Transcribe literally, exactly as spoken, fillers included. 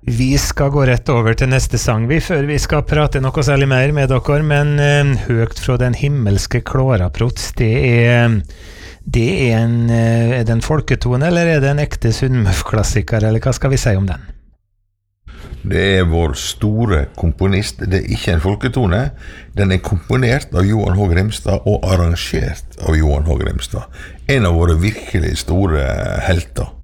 Vi skal gå rett over til neste sang vi, før vi skal prate noe særlig mer med dere, men uh, høgt fra den himmelske klåraprots, det er, det er en, uh, er det en folketone, eller er det en ekte Sunnmøf-klassiker, eller hva skal vi si om den? Det er vår store komponist, det er ikke en folketone, den er komponert av Johan H. Grimstad og arrangert av Johan H. Grimstad. En av våre virkelig store helter.